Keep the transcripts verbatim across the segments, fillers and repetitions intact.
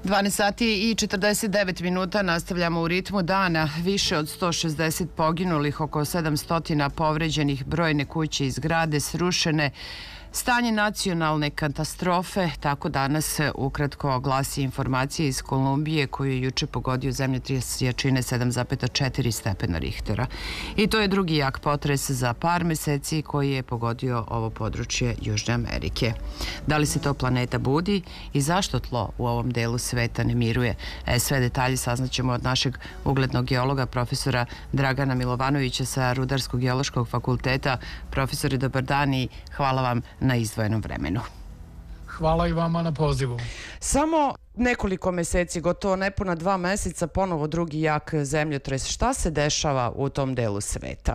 dvanaest sati i četrdeset devet minuta, nastavljamo u ritmu dana. Više od sto šezdeset poginulih, oko sedamsto povređenih, brojne kuće i zgrade srušene. Stanje nacionalne katastrofe, tako danas ukratko glasi informacija iz Kolumbije koju je juče pogodio zemljotres jačine sedam zarez četiri stepena Richtera. I to je drugi jak potres za par meseci koji je pogodio ovo područje Južne Amerike. Da li se to planeta budi i zašto tlo u ovom delu sveta ne miruje? E, sve detalje saznaćemo od našeg uglednog geologa, profesora Dragana Milovanovića sa Rudarsko-geološkog fakulteta. Profesore, dobar dan i hvala vam na izdvojenom vremenu. Hvala i vama na pozivu. Samo nekoliko meseci, gotovo nepuna dva meseca, ponovo drugi jak zemljotres. Šta se dešava u tom delu sveta?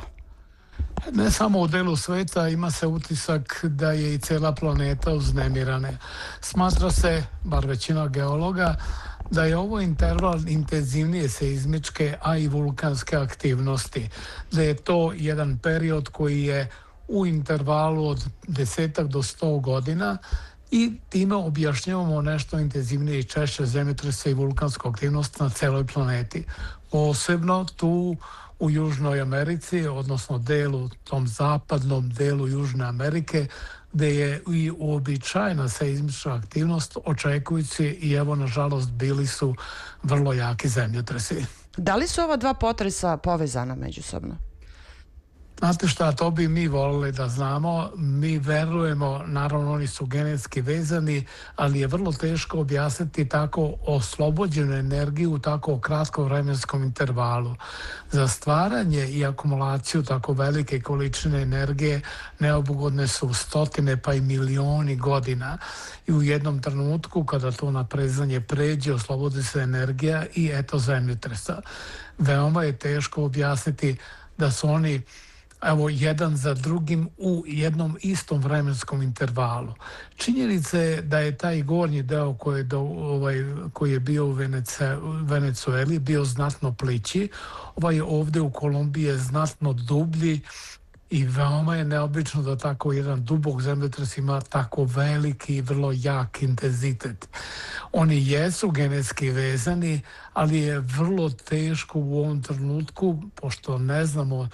Ne samo u delu sveta, ima se utisak da je i cela planeta uznemirana. Smatra se, bar većina geologa, da je ovo interval intenzivnije seizmičke, a i vulkanske aktivnosti. Da je to jedan period koji je u intervalu od desetak do sto godina i time objašnjavamo nešto intenzivnije i češće zemljotrese i vulkansku aktivnost na celoj planeti. Posebno tu u Južnoj Americi, odnosno delu, tom zapadnom delu Južne Amerike, gde je i uobičajena seizmička aktivnost, očekujući i evo, nažalost, bili su vrlo jaki zemljotresi. Da li su ova dva potresa povezana međusobno? Znate šta, to bi mi volili da znamo. Mi verujemo, naravno oni su genetski vezani, ali je vrlo teško objasniti tako oslobođenu energiju u tako kratkom vremenskom intervalu. Za stvaranje i akumulaciju tako velike količine energije neophodne su stotine pa i milioni godina. I u jednom trenutku kada to naprezanje pređe, oslobodi se energija i eto zemljotresa. Veoma je teško objasniti da su oni evo, jedan za drugim u jednom istom vremenskom intervalu. Činjenica je da je taj gornji deo koji je, do, ovaj, koji je bio u Venece, Venecueli bio znatno plići. Ovaj ovdje u Kolumbiji je znatno dublji i veoma je neobično da tako jedan dubok zemljotres ima tako veliki i vrlo jak intenzitet. Oni jesu genetski vezani, ali je vrlo teško u ovom trenutku, pošto ne znamo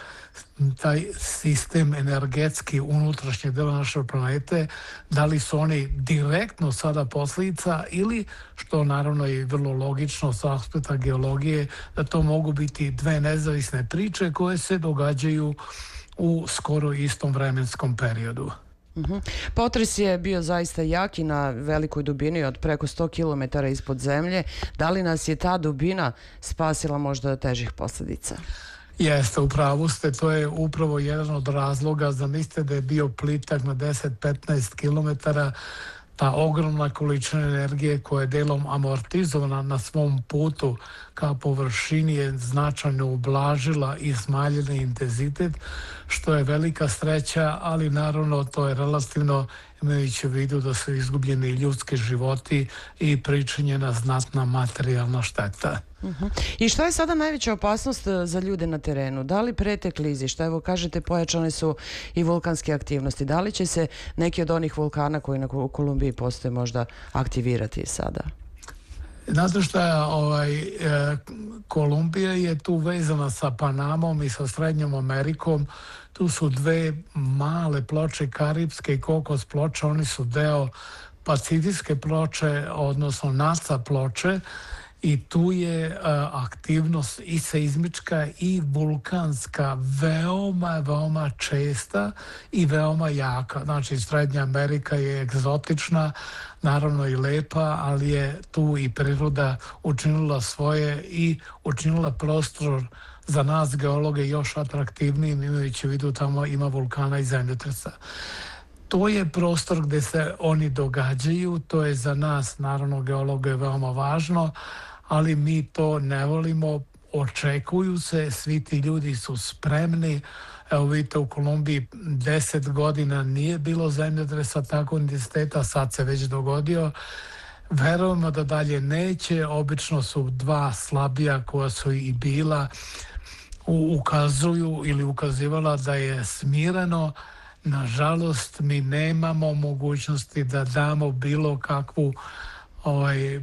taj sistem energetski unutrašnjeg dela naše planete, da li su oni direktno sada posljedica ili, što naravno je vrlo logično sa aspekta geologije, da to mogu biti dve nezavisne priče koje se događaju u skoro istom vremenskom periodu. Uh-huh. Potres je bio zaista jak i na velikoj dubini od preko sto kilometara ispod zemlje. Da li nas je ta dubina spasila možda od težih posljedica? Jeste, upravo ste, to je upravo jedan od razloga. Zamislite da je bio plitak na deset do petnaest kilometara, ta ogromna količina energije koja je delom amortizovana na svom putu ka površini je značajno ublažila i smanjila intenzitet, što je velika sreća, ali naravno to je relativno, imajući u vidu da su izgubljeni ljudski životi i pričinjena znatna materijalna šteta. Uh-huh. I šta je sada najveća opasnost za ljude na terenu? Da li prete klizišta? Evo kažete, pojačane su i vulkanske aktivnosti. Da li će se neki od onih vulkana koji na Kolumbiji postoje možda aktivirati sada? Znate šta, ovaj, e, Kolumbija je tu vezana sa Panamom i sa Srednjom Amerikom. Tu su dve male ploče, Karipske i Kokos ploče, oni su deo Pacifijske ploče, odnosno NASA ploče, i tu je uh, aktivnost i seizmička i vulkanska veoma, veoma česta i veoma jaka. Znači, Srednja Amerika je egzotična, naravno i lepa, ali je tu i priroda učinila svoje i učinila prostor za nas geologe još atraktivnijim, imajući u vidu tamo ima vulkana i zemljotresa. To je prostor gdje se oni događaju, to je za nas, naravno, geologe veoma važno, ali mi to ne volimo, očekuju se, svi ti ljudi su spremni. Evo vidite, u Kolumbiji deset godina nije bilo zemljotresa takvog intenziteta, sad se već dogodio. Verujemo da dalje neće, obično su dva slabija koja su i bila, ukazuju ili ukazivala da je smireno. Nažalost, mi nemamo mogućnosti da damo bilo kakvu ovaj,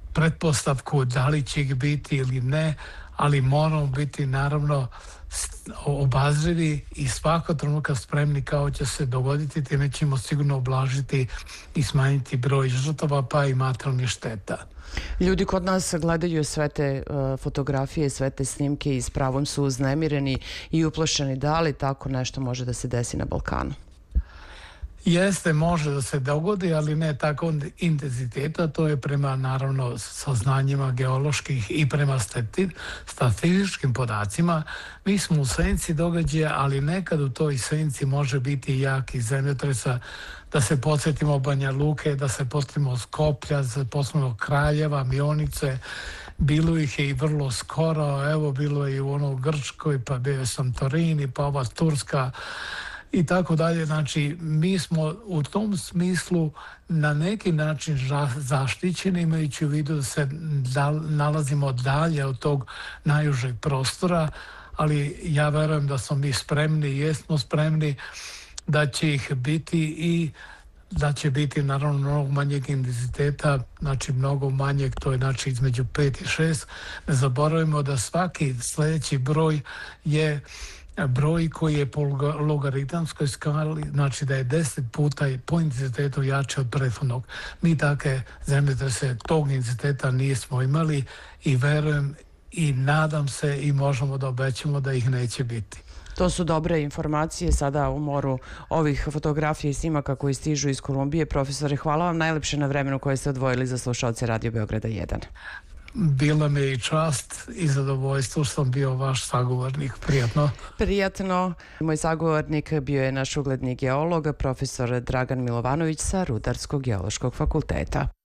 pretpostavku da li će ih biti ili ne, ali moramo biti naravno obazrivi i svakog trenutka spremni kao će se dogoditi, time ćemo sigurno ublažiti i smanjiti broj žrtava pa i materijalnih šteta. Ljudi kod nas gledaju sve te uh, fotografije, sve te snimke i s pravom su uznemireni i uplašeni. Da li tako nešto može da se desi na Balkanu? Jeste, može da se dogodi, ali ne tako intenziteta, to je prema naravno saznanjima geoloških i prema statističkim podacima. Mi smo u senci događaja, ali nekad u toj senci može biti jaki zemljotresa, da se podsjetimo Banja Luke, da se podsjetimo Skoplja, da se podsjetimo Kraljeva, Mionice, bilo ih je i vrlo skoro, evo bilo je i u ono Grčkoj, pa bio je Santorini, pa ova Turska, i tako dalje. Znači, mi smo u tom smislu na neki način zaštićeni, imajući u vidu da se nalazimo dalje od tog najužeg prostora, ali ja verujem da smo mi spremni, jesmo spremni, da će ih biti i da će biti naravno mnogo manjeg intenziteta, znači mnogo manjeg, to je znači između pet i šest. Ne zaboravimo da svaki sljedeći broj je broj koji je po logaritamskoj skali, znači da je deset puta po intenzitetu jače od prethodnog. Mi takve zemljotrese tog intenziteta nismo imali i verujem i nadam se i možemo da obećamo da ih neće biti. To su dobre informacije sada u moru ovih fotografija i snimaka koji stižu iz Kolumbije. Profesore, hvala vam najlepše na vremenu koje ste odvojili za slušaoce Radio Beograda jedan. Bila mi je i čast i zadovoljstvo što sam bio vaš sagovornik. Prijatno. Prijatno. Moj sagovornik bio je naš ugledni geolog, profesor Dragan Milovanović sa Rudarsko-geološkog fakulteta.